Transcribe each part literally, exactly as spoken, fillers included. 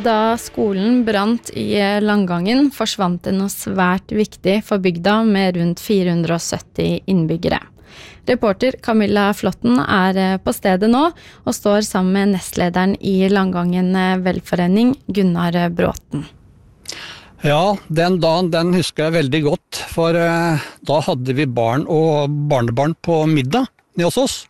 Da skolen brant i Langangen, forsvant det noe svært viktig for bygda med rundt fire hundre og sytti innbyggere. Reporter Camilla Flotten er på stedet nå, og står sammen med nestlederen i Langangen velforening, Gunnar Bråten. Ja, den dagen den husker jeg veldig godt, for eh, da hadde vi barn og barnebarn på middag nede hos oss.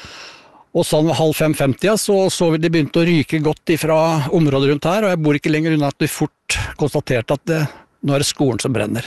Og sånn ved halv fem-femtida så så vi det begynte å ryke godt ifra området rundt her, og jeg bor ikke lenger unna at vi fort konstaterte at det, nå er det skolen som brenner.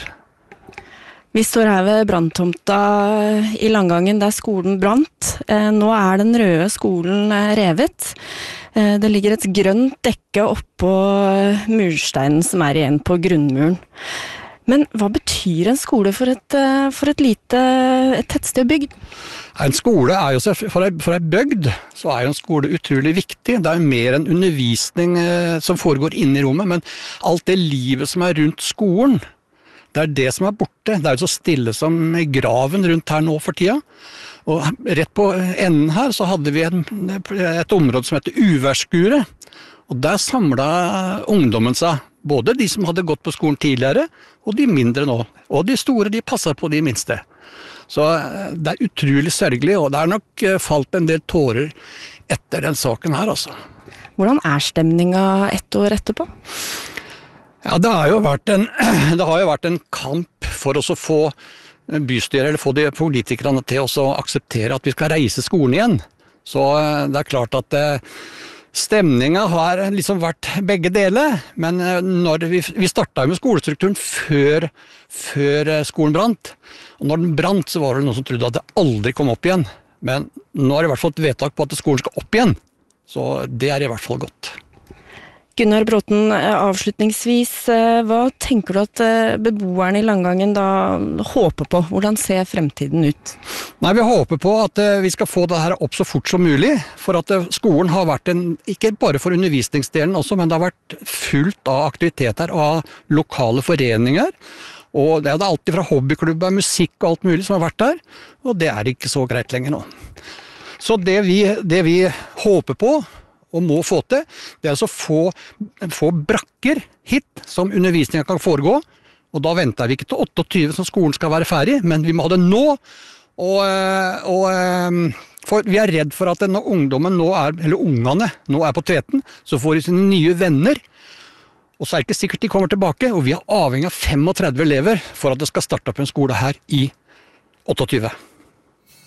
Vi står her ved branntomta i Langangen der skolen brant. Nå er den røde skolen revet. Det ligger et grønt dekke oppå mursteinen som er igjen på grunnmuren. Men hva betyr en skole for et, for et lite et tettsted bygd? En skole er jo, for en bygd, så er jo en skole utrolig viktig. Det er jo mer enn undervisning som foregår inne i rommet, men alt det livet som er rundt skolen, det er det som er borte. Det er jo så stille som graven rundt her nå for tida. Og rett på enden her så hadde vi et, et område som heter Uværsskuret. Og der samlet ungdommen seg. Både de som hadde gått på skolen tidligere, og de mindre nå. Og de store, de passer på de minste. Så det er utrolig sørgelig, og det er nok falt en del tårer etter den saken her, altså. Hvordan er stemninga ett år etterpå? Ja, det har jo vært en, det har jo vært en kamp for oss å få bystyret, eller få de politikerne til å akseptere at vi skal reise skolen igjen. Så det er klart at stemningen har liksom vært begge deler, men når vi, vi startet med skolestrukturen før, før skolen brant, og når den brant så var det noen som trodde at det aldri kom opp igjen. Men nå har det i hvert fall et vedtak på at skolen skal opp igjen, så det er i hvert fall godt. Gunnar Bråten, avslutningsvis, hva tenker du at beboerne i Langangen da håper på? Hvordan ser fremtiden ut? Nei, vi håper på at vi skal få det her opp så fort som mulig, for at skolen har vært en, ikke bare for undervisningsdelen også, men det har vært fullt av aktiviteter av lokale foreninger, og det er alltid fra hobbyklubber, musikk og alt mulig som har vært der, og det er ikke så greit lenger nå. Så det vi, det vi håper på, og må få til, det er altså få, få brakker hit som undervisningen kan foregå, og da venter vi ikke til åtteogtyve som skolen skal være ferdig, men vi må ha det nå, og, og for vi er redd for at når ungdommen nå er, eller ungene nå er på tveten, så får de sine nye venner, og så er det ikke sikkert de kommer tilbake, og vi er avhengig av trettifem elever for at det skal starte opp en skole her i åtteogtyve.